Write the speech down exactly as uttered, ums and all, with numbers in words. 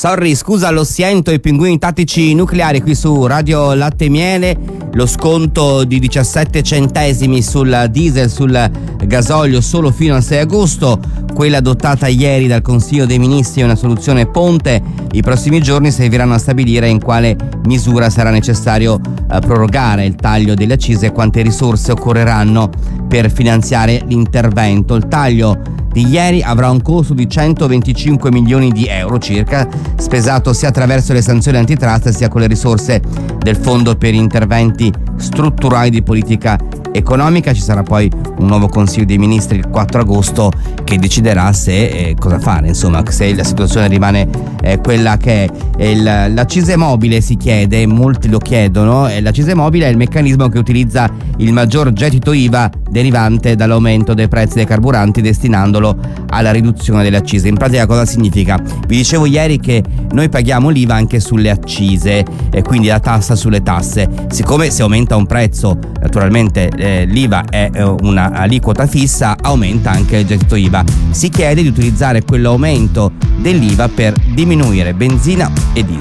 Sorry, scusa, lo siento, i pinguini tattici nucleari qui su Radio Latte e Miele. Lo sconto di diciassette centesimi sul diesel, sul gasolio solo fino al sei agosto. Quella adottata ieri dal Consiglio dei Ministri è una soluzione ponte. I prossimi giorni serviranno a stabilire in quale misura sarà necessario eh, prorogare il taglio delle accise e quante risorse occorreranno per finanziare l'intervento. Il taglio di ieri avrà un costo di centoventicinque milioni di euro circa, spesato sia attraverso le sanzioni antitrust sia con le risorse del Fondo per interventi strutturali di politica economica. Ci sarà poi un nuovo Consiglio dei Ministri il quattro agosto che deciderà se eh, cosa fare, insomma, se la situazione rimane eh, quella che è. Il, l'accise mobile si chiede, molti lo chiedono, e l'accise mobile è il meccanismo che utilizza il maggior gettito I V A derivante dall'aumento dei prezzi dei carburanti destinandolo alla riduzione delle accise. In pratica cosa significa? Vi dicevo ieri che noi paghiamo l'I V A anche sulle accise e quindi la tassa sulle tasse. Siccome se aumenta un prezzo, naturalmente eh, l'I V A è eh, una aliquota fissa, aumenta anche il gettito I V A. Si chiede di utilizzare quell'aumento dell'I V A per diminuire benzina e diesel.